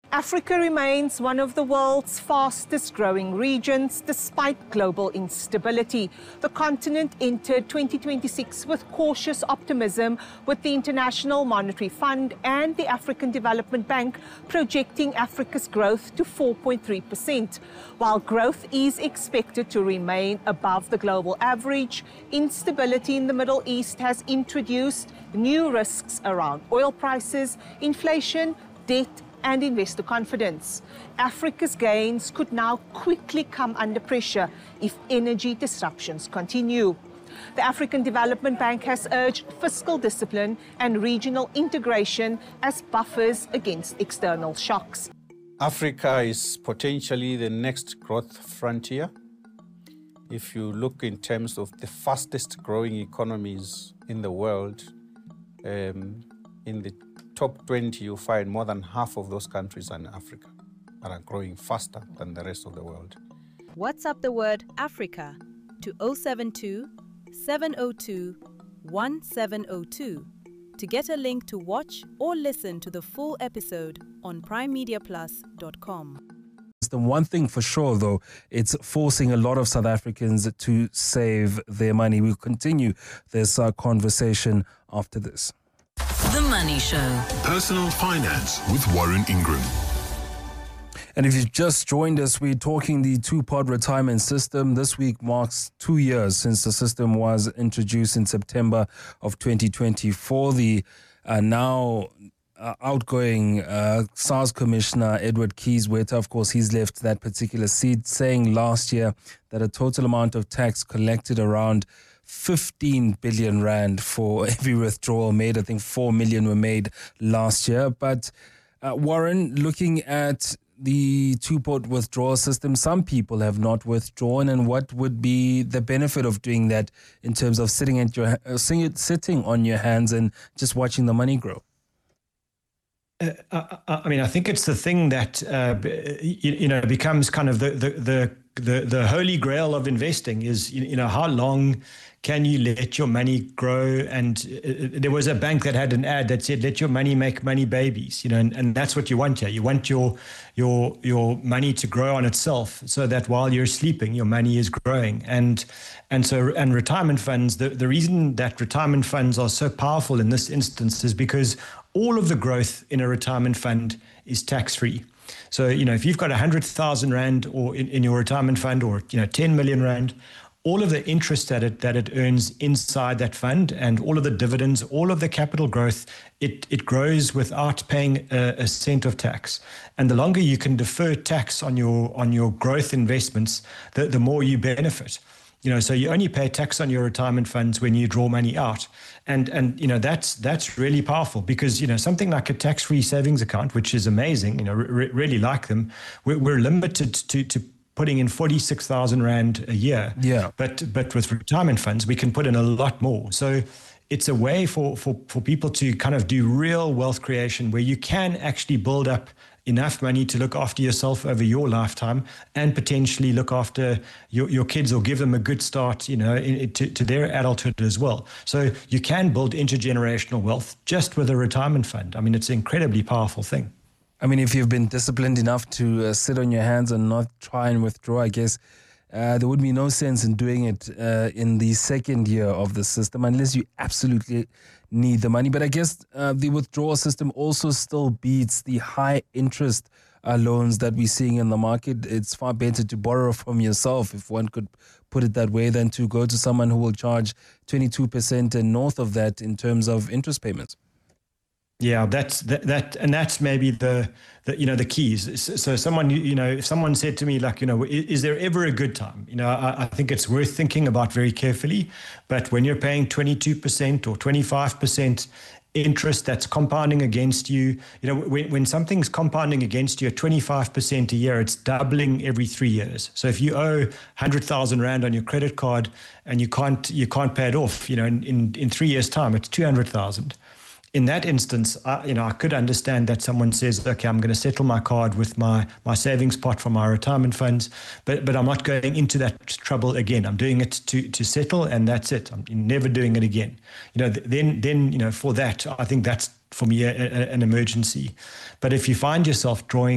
Africa remains one of the world's fastest growing regions despite global instability. The continent entered 2026 with cautious optimism, with the International Monetary Fund and the African Development Bank projecting Africa's growth to 4.3%. While growth is expected to remain above the global average, instability in the Middle East has introduced new risks around oil prices, inflation, debt, and investor confidence. Africa's gains could now quickly come under pressure if energy disruptions continue. The African Development Bank has urged fiscal discipline and regional integration as buffers against external shocks. Africa is potentially the next growth frontier. If you look in terms of the fastest growing economies in the world, in the top 20, you find more than half of those countries are in Africa and are growing faster than the rest of the world. WhatsApp the word Africa to 072 702 1702 to get a link to watch or listen to the full episode on primemediaplus.com. The one thing for sure, though, it's forcing a lot of South Africans to save their money. We'll continue this conversation after this. The Money Show. Personal finance with Warren Ingram. And if you've just joined us, we're talking the two-part retirement system. This week marks 2 years since the system was introduced in September of 2024. The now outgoing SARS Commissioner Edward Kieswetter, of course, he's left that particular seat, saying last year that a total amount of tax collected around 15 billion rand for every withdrawal made. I think 4 million were made last year. But Warren, looking at the two-part withdrawal system, some people have not withdrawn. And what would be the benefit of doing that in terms of sitting on your hands and just watching the money grow? I think it's the thing that becomes kind of the holy grail of investing is how long can you let your money grow? And there was a bank that had an ad that said, "Let your money make money babies," and that's what you want here. You want your money to grow on itself, so that while you're sleeping, your money is growing. And retirement funds. The reason that retirement funds are so powerful in this instance is because all of the growth in a retirement fund is tax-free. So, if you've got 100,000 Rand or in your retirement fund, or, 10 million Rand, all of the interest that it earns inside that fund and all of the dividends, all of the capital growth, it grows without paying a cent of tax. And the longer you can defer tax on your growth investments, the more you benefit. So you only pay tax on your retirement funds when you draw money out. And that's really powerful because, something like a tax-free savings account, which is amazing, really like them, we're limited to putting in 46,000 Rand a year. Yeah. But with retirement funds, we can put in a lot more. So it's a way for people to kind of do real wealth creation where you can actually build up enough money to look after yourself over your lifetime and potentially look after your kids or give them a good start, to their adulthood as well. So you can build intergenerational wealth just with a retirement fund. It's an incredibly powerful thing. If you've been disciplined enough to sit on your hands and not try and withdraw, I guess there would be no sense in doing it in the second year of the system unless you absolutely need the money. But I guess the withdrawal system also still beats the high interest loans that we're seeing in the market. It's far better to borrow from yourself, if one could put it that way, than to go to someone who will charge 22% and north of that in terms of interest payments. Yeah, that's maybe the keys. So someone, if someone said to me, is there ever a good time? I think it's worth thinking about very carefully. But when you're paying 22% or 25% interest that's compounding against you, when something's compounding against you at 25% a year, it's doubling every 3 years. So if you owe 100,000 Rand on your credit card and you can't pay it off, in 3 years' time, it's 200,000. In that instance, I could understand that someone says, okay, I'm going to settle my card with my savings pot from my retirement funds, but I'm not going into that trouble again. I'm doing it to settle, and that's it. I'm never doing it again. Then for that, I think that's for me an emergency. But if you find yourself drawing